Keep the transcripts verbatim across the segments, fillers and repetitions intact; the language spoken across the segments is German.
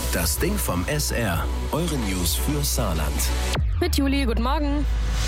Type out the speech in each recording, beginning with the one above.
Das Ding vom S R. Eure News für Saarland. Mit Juli, guten Morgen.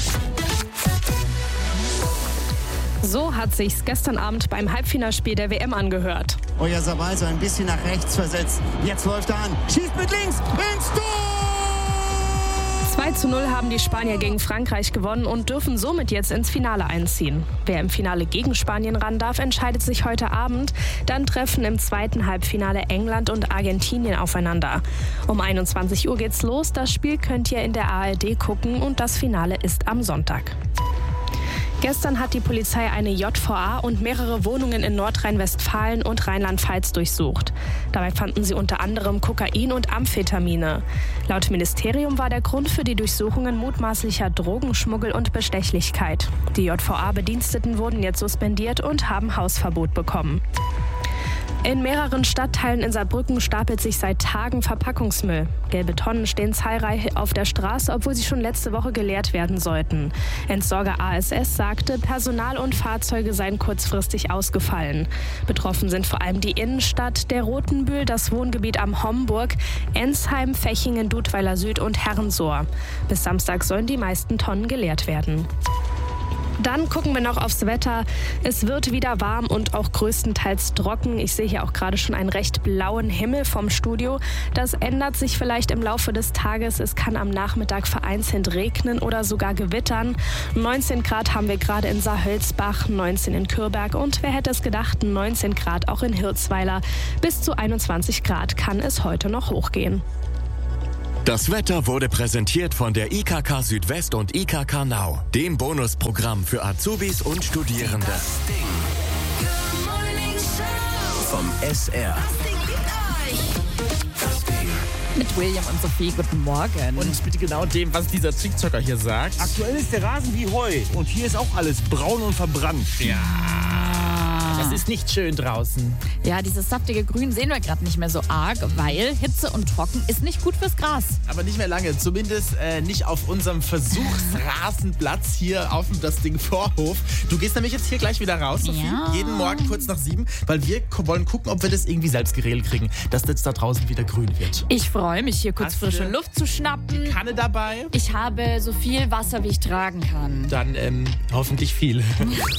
So hat sich's gestern Abend beim Halbfinalspiel der W M angehört. Oyarzabal so ein bisschen nach rechts versetzt. Jetzt läuft er an. Schießt mit links ins Tor! zwei zu null haben die Spanier gegen Frankreich gewonnen und dürfen somit jetzt ins Finale einziehen. Wer im Finale gegen Spanien ran darf, entscheidet sich heute Abend. Dann treffen im zweiten Halbfinale England und Argentinien aufeinander. Um einundzwanzig Uhr geht's los. Das Spiel könnt ihr in der A R D gucken und das Finale ist am Sonntag. Gestern hat die Polizei eine J V A und mehrere Wohnungen in Nordrhein-Westfalen und Rheinland-Pfalz durchsucht. Dabei fanden sie unter anderem Kokain und Amphetamine. Laut Ministerium war der Grund für die Durchsuchungen mutmaßlicher Drogenschmuggel und Bestechlichkeit. Die J V A-Bediensteten wurden jetzt suspendiert und haben Hausverbot bekommen. In mehreren Stadtteilen in Saarbrücken stapelt sich seit Tagen Verpackungsmüll. Gelbe Tonnen stehen zahlreich auf der Straße, obwohl sie schon letzte Woche geleert werden sollten. Entsorger A S S sagte, Personal und Fahrzeuge seien kurzfristig ausgefallen. Betroffen sind vor allem die Innenstadt, der Rotenbühl, das Wohngebiet am Homburg, Ensheim, Fechingen, Dudweiler Süd und Herrensohr. Bis Samstag sollen die meisten Tonnen geleert werden. Dann gucken wir noch aufs Wetter. Es wird wieder warm und auch größtenteils trocken. Ich sehe hier auch gerade schon einen recht blauen Himmel vom Studio. Das ändert sich vielleicht im Laufe des Tages. Es kann am Nachmittag vereinzelt regnen oder sogar gewittern. neunzehn Grad haben wir gerade in Saarhölzbach, neunzehn in Kürberg und wer hätte es gedacht, neunzehn Grad auch in Hirzweiler. Bis zu einundzwanzig Grad kann es heute noch hochgehen. Das Wetter wurde präsentiert von der I K K Südwest und I K K Now, dem Bonusprogramm für Azubis und Studierende. Das Ding. Vom S R. Das Ding. Mit William und Sophie, guten Morgen. Und mit genau dem, was dieser TikToker hier sagt. Aktuell ist der Rasen wie Heu und hier ist auch alles braun und verbrannt. Ja. Das ist nicht schön draußen. Ja, dieses saftige Grün sehen wir gerade nicht mehr so arg, weil Hitze und Trocken ist nicht gut fürs Gras. Aber nicht mehr lange, zumindest äh, nicht auf unserem Versuchsrasenplatz hier auf dem Das Ding Vorhof. Du gehst nämlich jetzt hier gleich wieder raus, Sophie, ja. jeden Morgen kurz nach sieben, weil wir k- wollen gucken, ob wir das irgendwie selbst geregelt kriegen, dass jetzt da draußen wieder grün wird. Ich freue mich, hier kurz Hast frische du Luft zu schnappen. Kanne dabei? Ich habe so viel Wasser, wie ich tragen kann. Dann ähm, hoffentlich viel.